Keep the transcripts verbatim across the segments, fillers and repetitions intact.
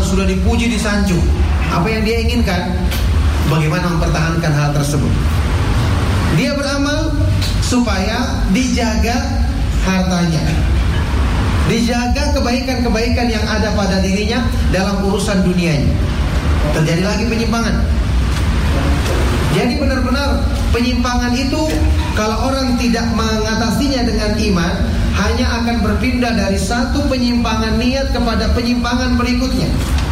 sudah dipuji, disanjung. Apa yang dia inginkan? Bagaimana mempertahankan hal tersebut. Dia beramal supaya dijaga hartanya, dijaga kebaikan-kebaikan yang ada pada dirinya dalam urusan dunianya. Terjadi lagi penyimpangan. Jadi benar-benar penyimpangan itu kalau orang tidak mengatasinya dengan iman, hanya akan berpindah dari satu penyimpangan niat kepada penyimpangan berikutnya.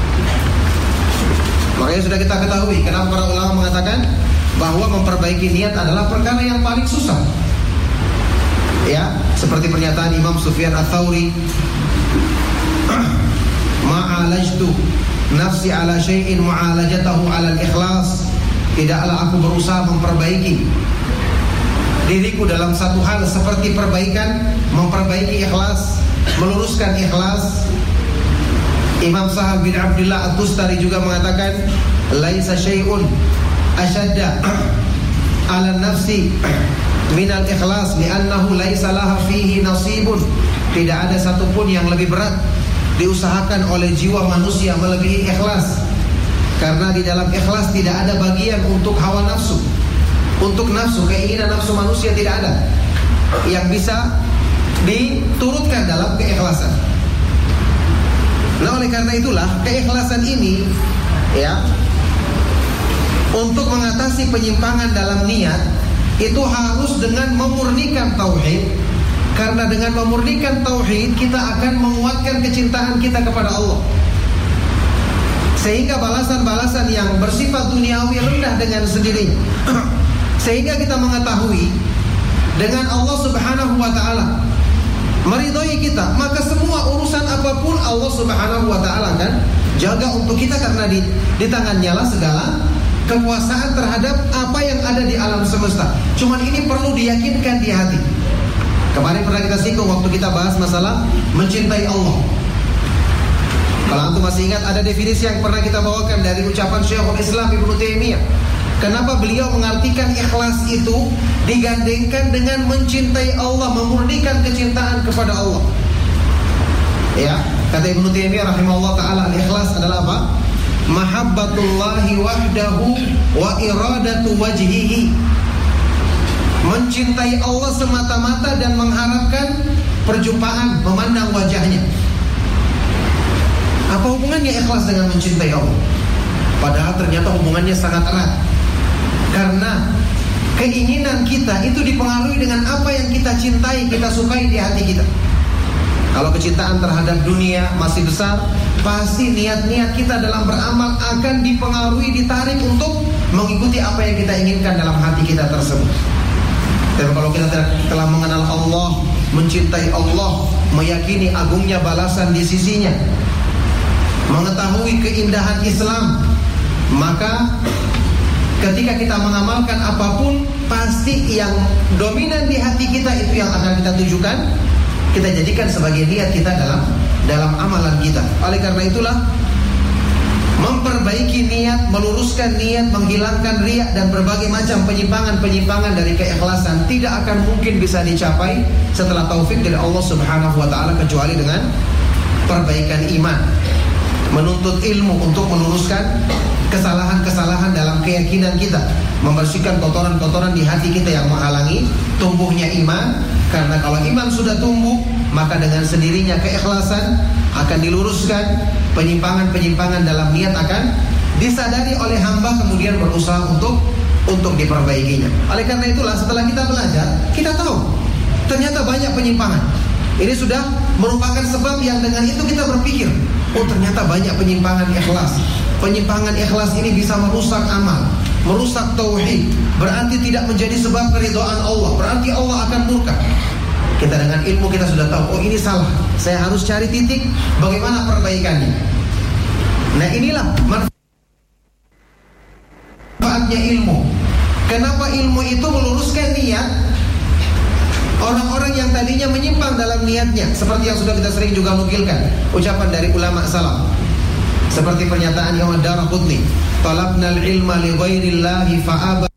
Makanya sudah kita ketahui kenapa para ulama mengatakan bahwa memperbaiki niat adalah perkara yang paling susah. Ya, seperti pernyataan Imam Sufyan Ats-Tsauri, ma'alajtu nafsi ala syai'in mu'alajatahu ala al-ikhlas. Tidaklah aku berusaha memperbaiki diriku dalam satu hal seperti perbaikan, memperbaiki ikhlas, meluruskan ikhlas. Imam Sahal bin Abdullah At-Tustari juga mengatakan, laisa syai'un ashadda ala nafsi minal ikhlas li'annahu laisa laha fihi nasibun. Tidak ada satupun yang lebih berat diusahakan oleh jiwa manusia melebihi ikhlas, karena di dalam ikhlas tidak ada bagian untuk hawa nafsu. Untuk nafsu, keinginan nafsu manusia tidak ada yang bisa diturutkan dalam keikhlasan. Nah, oleh karena itulah keikhlasan ini, ya, untuk mengatasi penyimpangan dalam niat itu harus dengan memurnikan tauhid. Karena dengan memurnikan tauhid kita akan menguatkan kecintaan kita kepada Allah, sehingga balasan-balasan yang bersifat duniawi rendah dengan sendirinya. Sehingga kita mengetahui dengan Allah Subhanahu wa taala meridhai kita, maka semua urusan apapun Allah Subhanahu wa taala kan jaga untuk kita, karena di, di tangannya lah segala kekuasaan terhadap apa yang ada di alam semesta. Cuman ini perlu diyakinkan di hati. Kemarin pernah kita singgung waktu kita bahas masalah mencintai Allah. Kalau antum masih ingat, ada definisi yang pernah kita bawakan dari ucapan Syekhul Islam Ibnu Taimiyah. Kenapa beliau mengartikan ikhlas itu digandengkan dengan mencintai Allah, memurnikan kecintaan kepada Allah. Ya, kata Ibnu Taimiyah rahimahullah taala, al-ikhlas adalah apa? Mahabbatullahi wahdahu wa iradatu wajhihi. Mencintai Allah semata-mata dan mengharapkan perjumpaan, memandang wajahnya. Apa hubungannya ikhlas dengan mencintai Allah? Padahal ternyata hubungannya sangat erat. Karena keinginan kita itu dipengaruhi dengan apa yang kita cintai, kita sukai di hati kita. Kalau kecintaan terhadap dunia masih besar, pasti niat-niat kita dalam beramal akan dipengaruhi, ditarik untuk mengikuti apa yang kita inginkan dalam hati kita tersebut. Tapi kalau kita telah mengenal Allah, mencintai Allah, meyakini agungnya balasan di sisinya, mengetahui keindahan Islam, maka ketika kita mengamalkan apapun, pasti yang dominan di hati kita itu yang akan kita tujukan, kita jadikan sebagai niat kita dalam dalam amalan kita. Oleh karena itulah, memperbaiki niat, meluruskan niat, menghilangkan riya dan berbagai macam penyimpangan-penyimpangan dari keikhlasan tidak akan mungkin bisa dicapai setelah taufik dari Allah Subhanahu wa taala, kecuali dengan perbaikan iman, menuntut ilmu untuk meluruskan kesalahan-kesalahan dalam keyakinan kita, membersihkan kotoran-kotoran di hati kita yang menghalangi tumbuhnya iman. Karena kalau iman sudah tumbuh, maka dengan sendirinya keikhlasan akan diluruskan, penyimpangan-penyimpangan dalam niat akan disadari oleh hamba, kemudian berusaha untuk untuk diperbaikinya. Oleh karena itulah setelah kita belajar, kita tahu ternyata banyak penyimpangan. Ini sudah merupakan sebab yang dengan itu kita berpikir, oh ternyata banyak penyimpangan ikhlas. Penyimpangan ikhlas ini bisa merusak amal, merusak tauhid, berarti tidak menjadi sebab keridhaan Allah, berarti Allah akan murka. Kita dengan ilmu kita sudah tahu, oh ini salah, saya harus cari titik bagaimana perbaikannya. Nah inilah manfaatnya ilmu. Kenapa ilmu itu meluruskan niat orang-orang yang tadinya menyimpang dalam niatnya, seperti yang sudah kita sering juga nukilkan ucapan dari ulama salaf, seperti pernyataan Imam Ad-Darqutni, talabnal ilma li ghairillahi fa'aba